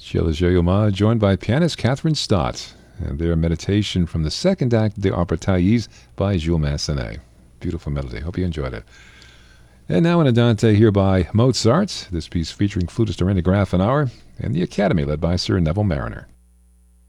Sheila Jayoma, joined by pianist Catherine Stott, and their meditation from the second act of the opera Thais by Jules Massenet. Beautiful melody. Hope you enjoyed it. And now an Andante here by Mozart, this piece featuring flutist Dorinda Grafenauer, and the Academy led by Sir Neville Marriner.